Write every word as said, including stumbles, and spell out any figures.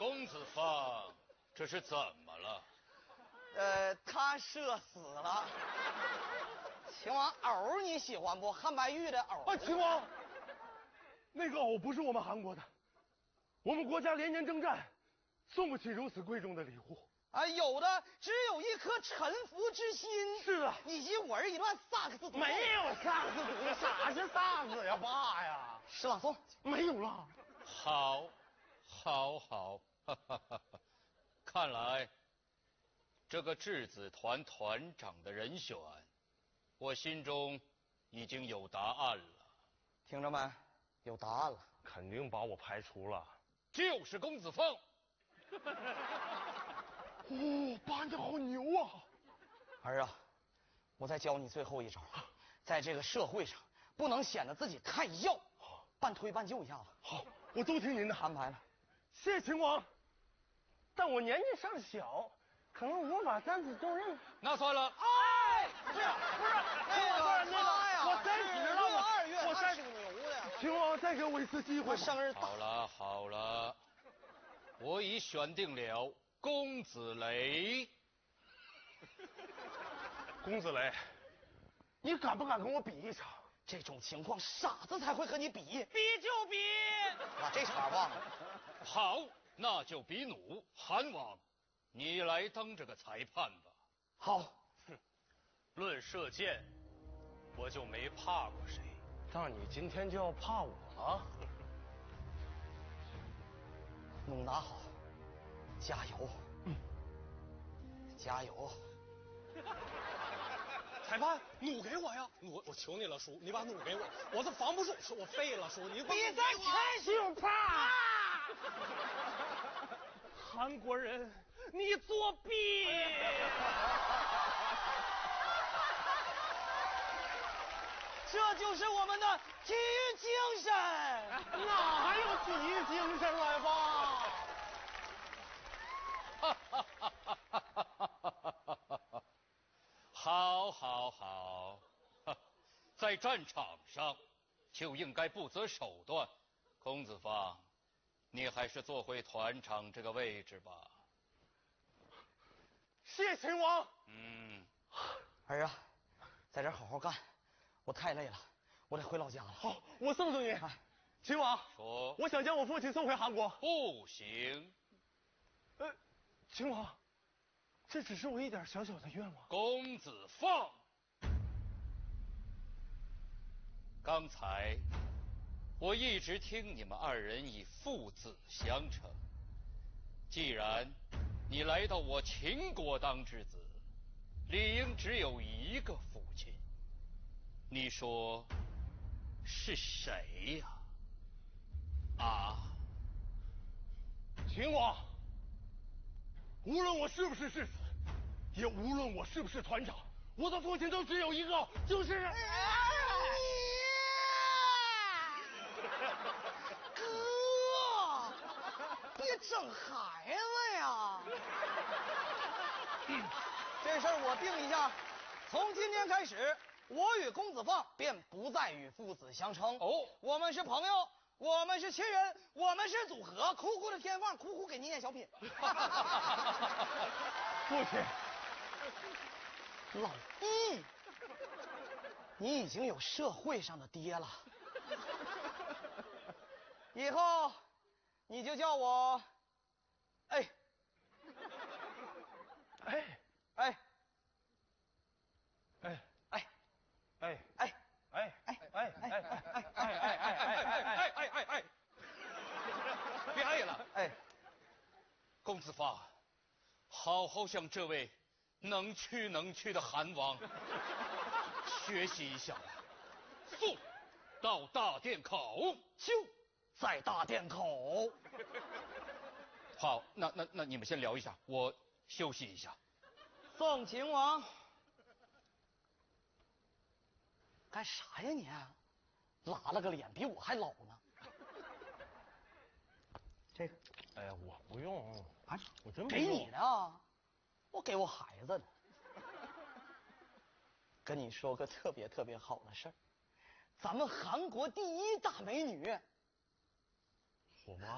公子方，这是怎么了？ 呃，他射死了。秦王，藕你喜欢不？汉白玉的藕。 啊，秦王，那个藕不是我们韩国的，我们国家连年征战，送不起如此贵重的礼物。 啊，有的只有一颗臣服之心。 是啊， 以及我儿一段萨克斯独奏。 没有萨克斯独奏，啥是萨克斯呀，爸呀？ 诗朗诵没有了。 好，好，好，哈哈哈哈！看来这个质子团团长的人选，我心中已经有答案了。 听着没？有答案了。 肯定把我排除了。 就是公子凤。 哦，爸，你好牛啊！ 儿啊，我再教你最后一招，在这个社会上不能显得自己太要，半推半就一下子。 好，我都听您的安排了。 谢谢秦王，但我年纪尚小，可能无法担此重任。 那算了。 哎， 不是不是， 那个那个，我三十了， 我二月我三挺牛的。 秦王，再给我一次机会。 我生日好了好了，我已选定了公子雷。 公子雷，你敢不敢跟我比一场？ 这种情况，傻子才会和你比。 比就比。 把这茬忘了。 好，那就比弩。韩王，你来当这个裁判吧。 好。 哼，论射箭，我就没怕过谁。 那你今天就要怕我了？ 弩拿好，加油！嗯，加油！ 裁判，弩给我呀！我我求你了，叔，你把弩给我，我这防不住，我废了，叔，你比赛开始吧！ 韩国人，你作弊！ 这就是我们的体育精神。 哪有体育精神来吧？ 好，好，好，在战场上就应该不择手段。公子方，你还是坐回团长这个位置吧。 谢秦王。 嗯， 儿啊，在这好好干，我太累了，我得回老家了。 好，我送送你。 哎， 秦王， 说， 我想将我父亲送回韩国。 不行。 呃，秦王，这只是我一点小小的愿望。 公子放。刚才我一直听你们二人以父子相称，既然你来到我秦国当之子，理应只有一个父亲。你说是谁呀？啊？ 秦王，无论我是不是世子，也无论我是不是团长，我的父亲都只有一个，就是。 哥，别整孩子呀！这事儿我定一下，从今天开始，我与公子放便不再与父子相称。 哦，我们是朋友，我们是亲人，我们是组合。哭哭的天放，哭哭给你念小品。 父亲， 老一，你已经有社会上的爹了，以后你就叫我，哎， 哎哎， 哎哎， 哎哎， 哎哎哎哎哎哎哎哎哎哎哎哎！ 别爱了。 哎， 公子方，好好向这位能屈能屈的韩王学习一下。速到大殿口。 就在大殿口。 好，那那那你们先聊一下，我休息一下。 宋秦王，干啥呀你？拉了个脸，比我还老呢。这个， 哎呀，我不用啊， 我真不给用你的啊，我给我孩子的。跟你说个特别特别好的事儿，咱们韩国第一大美女， 我妈。